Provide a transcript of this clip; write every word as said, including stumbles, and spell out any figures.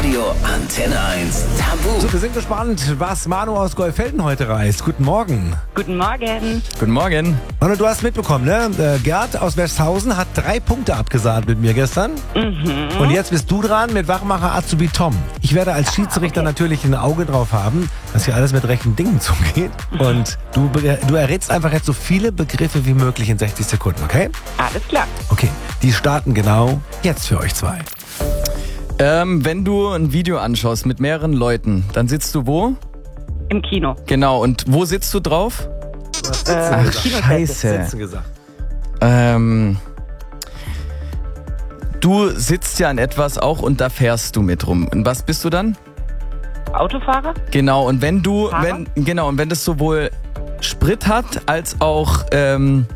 Radio Antenne eins Tabu. So, wir sind gespannt, was Manu aus Goldfelden heute reist. Guten Morgen. Guten Morgen. Guten Morgen. Manu, du hast mitbekommen, ne? Äh, Gerd aus Westhausen hat drei Punkte abgesahnt mit mir gestern. Mhm. Und jetzt bist du dran mit Wachmacher Azubi Tom. Ich werde als Schiedsrichter okay. natürlich ein Auge drauf haben, dass hier alles mit rechten Dingen zugeht. Und du, be- du errätst einfach jetzt so viele Begriffe wie möglich in sechzig Sekunden, okay? Alles klar. Okay, die starten genau jetzt für euch zwei. Ähm, wenn du ein Video anschaust mit mehreren Leuten, dann sitzt du wo? Im Kino. Genau, und wo sitzt du drauf? Du hast Ach, gesagt. Scheiße. Sitzen gesagt. Ähm, du sitzt ja an etwas auch und da fährst du mit rum. Und was bist du dann? Autofahrer? Genau, und wenn du, Fahrer? wenn, genau, und wenn das sowohl Sprit hat, als auch, ähm,